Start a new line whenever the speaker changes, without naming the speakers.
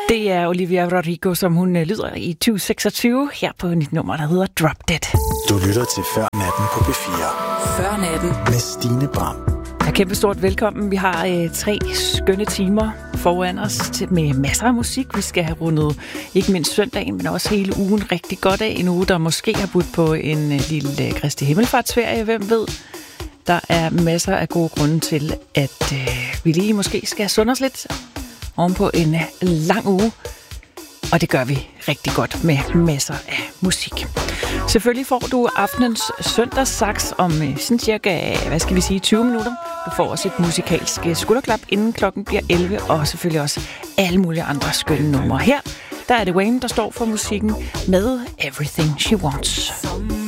Det er Olivia Rodrigo, som hun lyder i 2026 her på et nummer, der hedder Drop Dead.
Du lytter til Før Natten på P4.
Før Natten
med Stine Bram.
Ja, kæmpe stort velkommen. Vi har 3 skønne timer foran os med masser af musik. Vi skal have rundet ikke mindst søndagen, men også hele ugen rigtig godt af. En uge, der måske har budt på en lille Kristi Himmelfartsferie, hvem ved. Der er masser af gode grunde til, at vi lige måske skal sunde os lidt ovenpå en lang uge. Og det gør vi rigtig godt med masser af musik. Selvfølgelig får du aftenens søndagssaks om sådan cirka, 20 minutter. Du får også et musikalsk skulderklap, inden klokken bliver 11, og selvfølgelig også alle mulige andre skønne numre. Her, der er det Wayne, der står for musikken med Everything She Wants.